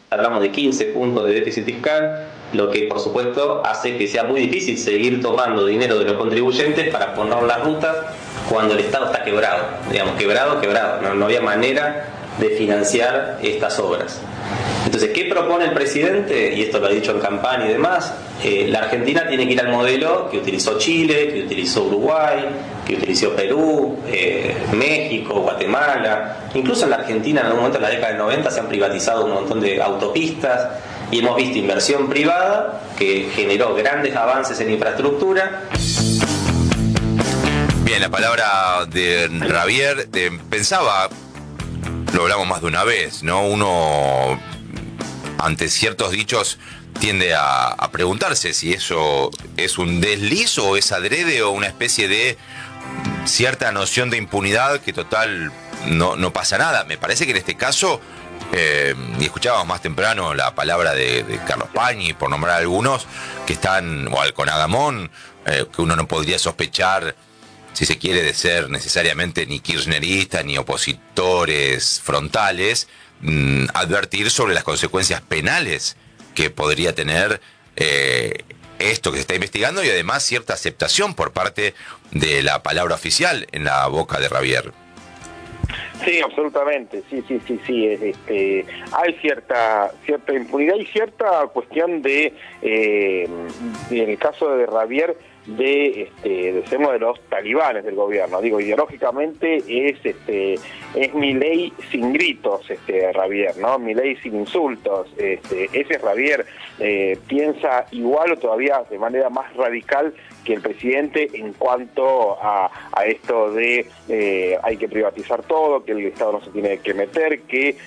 hablamos de 15 puntos de déficit fiscal, lo que por supuesto hace que sea muy difícil seguir tomando dinero de los contribuyentes para poner las rutas cuando el Estado está quebrado, digamos, quebrado, no había manera de financiar estas obras. Entonces, ¿qué propone el presidente? Y esto lo ha dicho en campaña y demás. La Argentina tiene que ir al modelo que utilizó Chile, que utilizó Uruguay, que utilizó Perú, México, Guatemala. Incluso en la Argentina, en algún momento en la década del 90, se han privatizado un montón de autopistas y hemos visto inversión privada que generó grandes avances en infraestructura. Bien, la palabra de Javier, pensaba, lo hablamos más de una vez, ¿no? Uno, ante ciertos dichos, tiende a preguntarse si eso es un desliz o es adrede o una especie de cierta noción de impunidad que total no pasa nada. Me parece que en este caso, y escuchábamos más temprano la palabra de Carlos Pañi, por nombrar algunos, que están, o con Agamón, que uno no podría sospechar, si se quiere, de ser necesariamente ni kirchneristas ni opositores frontales, advertir sobre las consecuencias penales que podría tener esto que se está investigando y además cierta aceptación por parte de la palabra oficial en la boca de Javier. Sí, absolutamente, sí. Hay cierta impunidad y cierta cuestión de, en el caso de Javier, decimos de los talibanes del gobierno. Digo, ideológicamente es Milei sin gritos, Javier, ¿no? Milei sin insultos. Ese es Javier. Piensa igual o todavía de manera más radical que el presidente en cuanto a esto de hay que privatizar todo, que el Estado no se tiene que meter, que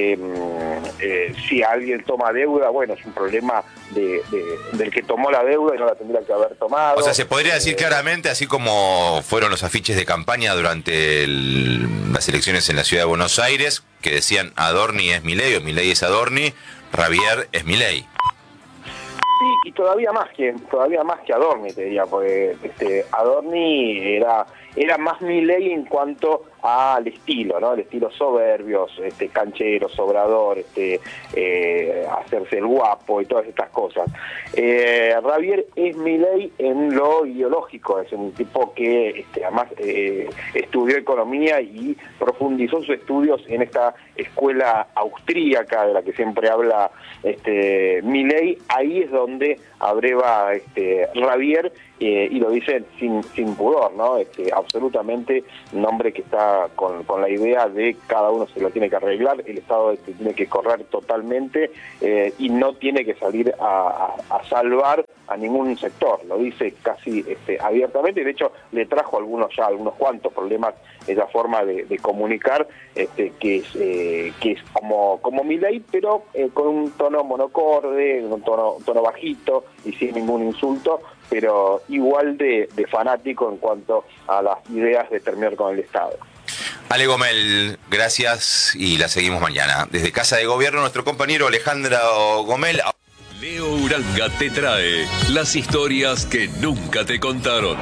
si alguien toma deuda, bueno, es un problema del que tomó la deuda y no la tendría que haber tomado. O sea, se podría decir claramente, así como fueron los afiches de campaña durante las elecciones en la ciudad de Buenos Aires, que decían Adorni es Milei o Milei es Adorni, Javier es Milei. Sí, y todavía más que Adorni, te diría, porque Adorni era más Milei en cuanto al estilo, ¿no? El estilo soberbio, canchero, sobrador, hacerse el guapo y todas estas cosas. Javier es Milei en lo ideológico, es un tipo que además estudió economía y profundizó sus estudios en esta escuela austríaca de la que siempre habla Milei. Ahí es donde abreva Javier, y lo dice sin pudor, ¿no? Absolutamente un hombre que está con la idea de cada uno se lo tiene que arreglar, el Estado tiene que correr totalmente y no tiene que salir a salvar a ningún sector, lo dice casi abiertamente, y de hecho le trajo algunos cuantos problemas esa forma de comunicar, que es como Milei, pero con un tono monocorde, un tono bajito y sin ningún insulto, pero igual de fanático en cuanto a las ideas de terminar con el Estado. Ale Gomel, gracias y la seguimos mañana. Desde Casa de Gobierno, nuestro compañero Alejandro Gomel. Leo Uranga te trae las historias que nunca te contaron.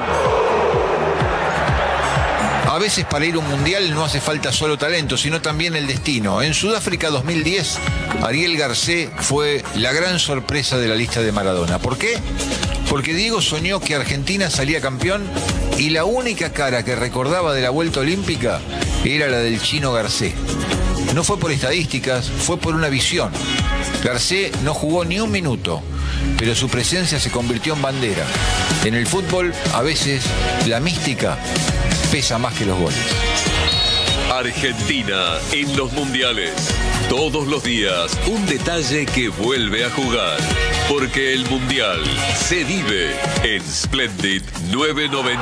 A veces para ir a un mundial no hace falta solo talento, sino también el destino. En Sudáfrica 2010, Ariel Garcés fue la gran sorpresa de la lista de Maradona. ¿Por qué? Porque Diego soñó que Argentina salía campeón y la única cara que recordaba de la vuelta olímpica era la del chino Garcés. No fue por estadísticas, fue por una visión. Garcés no jugó ni un minuto, pero su presencia se convirtió en bandera. En el fútbol, a veces, la mística pesa más que los goles. Argentina en los mundiales. Todos los días, un detalle que vuelve a jugar. Porque el mundial se vive en Splendid 990.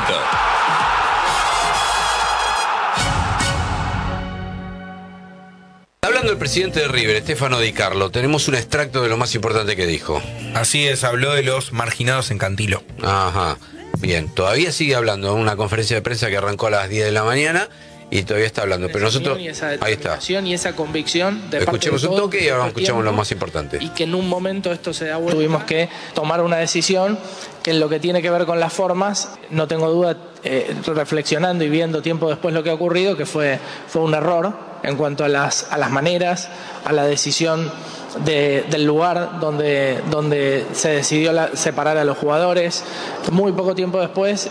Hablando del presidente de River, Stefano Di Carlo, tenemos un extracto de lo más importante que dijo. Así es, habló de los marginados en Cantilo. Ajá, bien, todavía sigue hablando en una conferencia de prensa que arrancó a las 10 de la mañana y todavía está hablando, pero nosotros... Ahí está. Y esa convicción de escuchemos un toque y ahora escuchamos lo más importante. Y que en un momento esto se da vuelta. Tuvimos que tomar una decisión que en lo que tiene que ver con las formas, no tengo duda, reflexionando y viendo tiempo después lo que ha ocurrido, que fue un error. en cuanto a las maneras, a la decisión del lugar donde se decidió separar a los jugadores. Muy poco tiempo después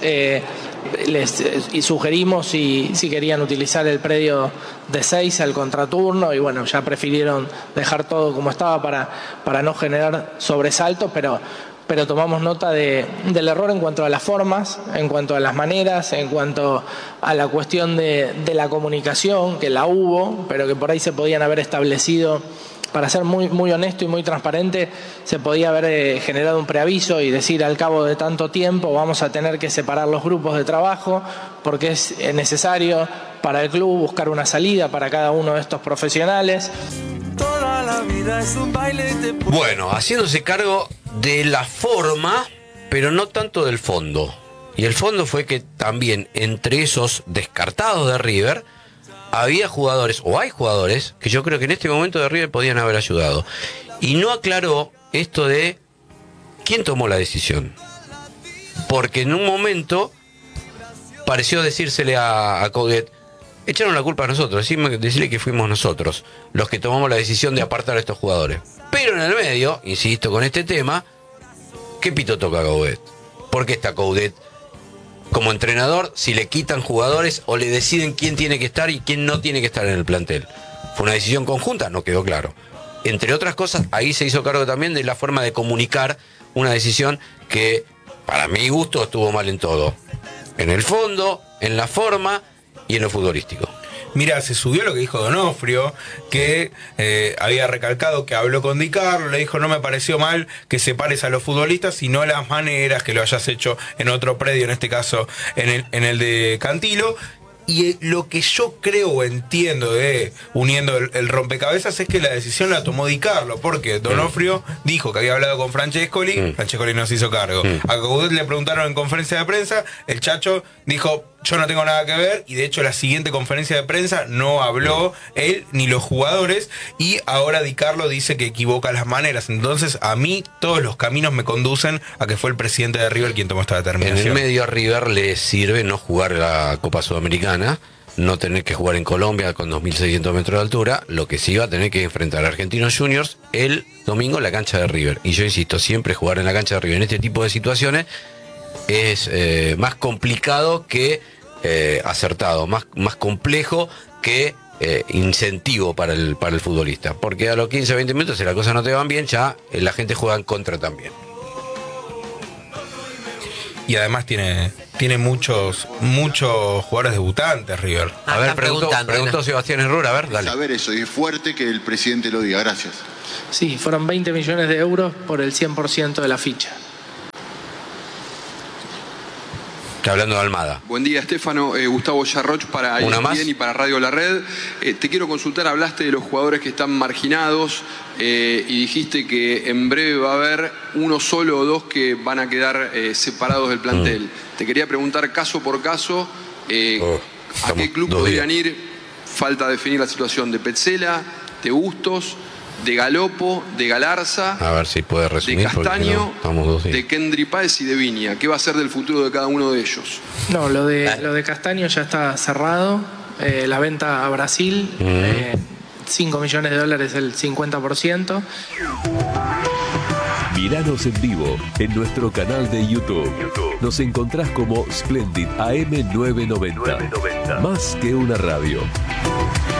les sugerimos si querían utilizar el predio de 6 al contraturno, y bueno, ya prefirieron dejar todo como estaba para no generar sobresaltos, pero tomamos nota del error en cuanto a las formas, en cuanto a las maneras, en cuanto a la cuestión de la comunicación, que la hubo, pero que por ahí se podían haber establecido. Para ser muy, muy honesto y muy transparente, se podía haber generado un preaviso y decir al cabo de tanto tiempo vamos a tener que separar los grupos de trabajo porque es necesario para el club buscar una salida para cada uno de estos profesionales. Toda la vida es un baile de... Bueno, haciéndose cargo de la forma, pero no tanto del fondo. Y el fondo fue que también entre esos descartados de River había jugadores, o hay jugadores, que yo creo que en este momento de River podían haber ayudado. Y no aclaró esto de quién tomó la decisión. Porque en un momento pareció decírsele a Coudet, echaron la culpa a nosotros, decirle que fuimos nosotros los que tomamos la decisión de apartar a estos jugadores. Pero en el medio, insisto con este tema, ¿qué pito toca Coudet? ¿Por qué está Coudet como entrenador si le quitan jugadores o le deciden quién tiene que estar y quién no tiene que estar en el plantel? ¿Fue una decisión conjunta? No quedó claro. Entre otras cosas, ahí se hizo cargo también de la forma de comunicar una decisión que, para mi gusto, estuvo mal en todo. En el fondo, en la forma y en lo futbolístico. Mira, se subió lo que dijo Donofrio, que había recalcado que habló con Di Carlo, le dijo no me pareció mal que separes a los futbolistas, sino las maneras que lo hayas hecho en otro predio, en este caso en el de Cantilo. Y lo que yo creo o entiendo uniendo el rompecabezas es que la decisión la tomó Di Carlo, porque Donofrio dijo que había hablado con Francescoli, Francescoli no se hizo cargo. A Coudet le preguntaron en conferencia de prensa, el Chacho dijo yo no tengo nada que ver, y de hecho la siguiente conferencia de prensa no habló él ni los jugadores, y ahora Di Carlo dice que equivoca las maneras. Entonces a mí todos los caminos me conducen a que fue el presidente de River quien tomó esta determinación. En el medio a River le sirve no jugar la Copa Sudamericana, no tener que jugar en Colombia con 2.600 metros de altura, lo que sí va a tener que enfrentar a Argentinos Juniors el domingo en la cancha de River. Y yo insisto, siempre jugar en la cancha de River en este tipo de situaciones es más complicado que acertado, más complejo que incentivo para el futbolista. Porque a los 15-20 minutos, si las cosas no te van bien, ya la gente juega en contra también. Y además tiene muchos jugadores debutantes River. A ver, preguntó Sebastián Herrera, a ver, dale. Saber eso, y es fuerte que el presidente lo diga, gracias. Sí, fueron 20 millones de euros por el 100% de la ficha. Está hablando de Almada. Buen día, Estefano. Gustavo Yarroch para ESPN y para Radio La Red. Te quiero consultar, hablaste de los jugadores que están marginados y dijiste que en breve va a haber uno solo o dos que van a quedar separados del plantel. Te quería preguntar caso por caso, ¿a qué club podrían ir? Falta definir la situación de Petzela, de Bustos, de Galopo, de Galarza, a ver si puede resumir, de Castaño, no, de Kendry Páez y de Viña. ¿Qué va a ser del futuro de cada uno de ellos? No, lo de Castaño ya está cerrado. La venta a Brasil, $5 millones, el 50%. Míranos en vivo en nuestro canal de YouTube. Nos encontrás como Splendid AM 990. Más que una radio.